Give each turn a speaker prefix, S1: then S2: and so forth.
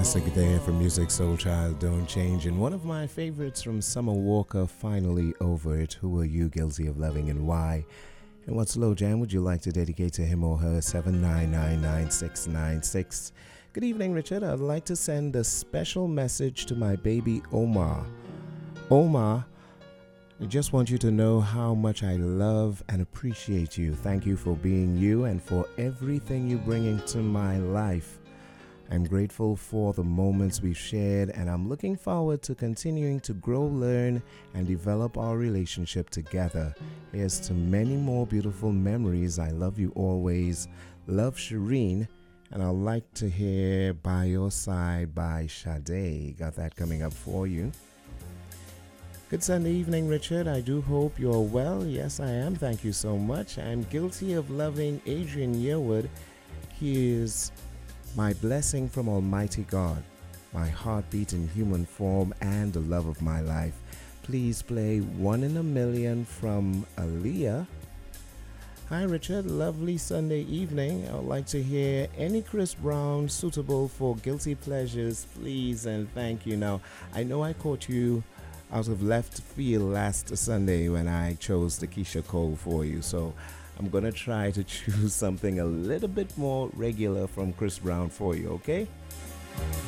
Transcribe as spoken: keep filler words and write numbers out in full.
S1: Classic there from Music Soul Child, Don't Change. And one of my favorites from Summer Walker, Finally Over It. Who are you guilty of loving and why? And what slow jam would you like to dedicate to him or her? seven nine nine nine six nine six. Good evening, Richard. I'd like to send a special message to my baby Omar. Omar, I just want you to know how much I love and appreciate you. Thank you for being you and for everything you bring into my life. I'm grateful for the moments we've shared, and I'm looking forward to continuing to grow, learn, and develop our relationship together. Here's to many more beautiful memories. I love you always. Love, Shireen. And I'd like to hear By Your Side by Sade. Got that coming up for you. Good Sunday evening, Richard. I do hope you're well. Yes, I am. Thank you so much. I'm guilty of loving Adrian Yearwood. He is my blessing from Almighty God, my heartbeat in human form, and the love of my life. Please play One in a Million from Aaliyah. Hi, Richard. Lovely Sunday evening. I would like to hear any Chris Brown suitable for Guilty Pleasures, please, and thank you. Now, I know I caught you out of left field last Sunday when I chose the Keisha Cole for you, so I'm going to try to choose something a little bit more regular from Chris Brown for you, okay?